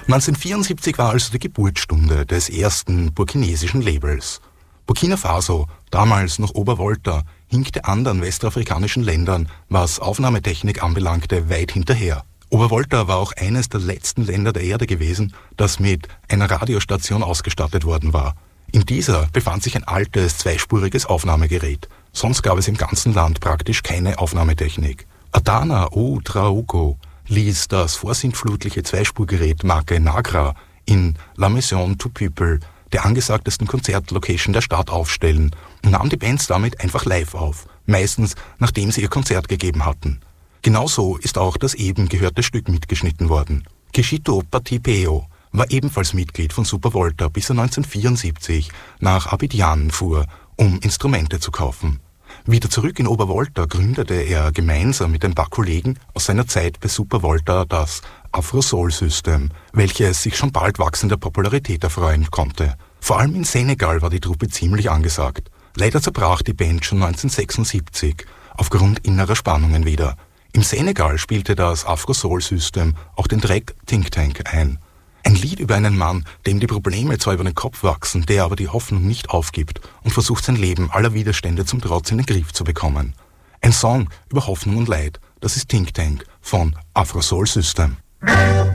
1974 war also die Geburtsstunde des ersten burkinesischen Labels. Burkina Faso, damals noch Obervolta, hinkte anderen westafrikanischen Ländern, was Aufnahmetechnik anbelangte, weit hinterher. Obervolta war auch eines der letzten Länder der Erde gewesen, das mit einer Radiostation ausgestattet worden war. In dieser befand sich ein altes, zweispuriges Aufnahmegerät. Sonst gab es im ganzen Land praktisch keine Aufnahmetechnik. Adana O. Traogo ließ das vorsintflutliche Zweispurgerät Marke Nagra in La Maison to People, der angesagtesten Konzertlocation der Stadt, aufstellen und nahm die Bands damit einfach live auf, meistens nachdem sie ihr Konzert gegeben hatten. Genauso ist auch das eben gehörte Stück mitgeschnitten worden. Kishito Patipeo war ebenfalls Mitglied von Supervolta, bis er 1974 nach Abidjan fuhr, um Instrumente zu kaufen. Wieder zurück in Obervolta gründete er gemeinsam mit ein paar Kollegen aus seiner Zeit bei Supervolta das Afro-Soul-System, welches sich schon bald wachsender Popularität erfreuen konnte. Vor allem in Senegal war die Truppe ziemlich angesagt. Leider zerbrach die Band schon 1976 aufgrund innerer Spannungen wieder. Im Senegal spielte das Afro-Soul-System auch den Track Think Tank ein. Ein Lied über einen Mann, dem die Probleme zwar über den Kopf wachsen, der aber die Hoffnung nicht aufgibt und versucht, sein Leben aller Widerstände zum Trotz in den Griff zu bekommen. Ein Song über Hoffnung und Leid, das ist Think Tank von Afro Soul System.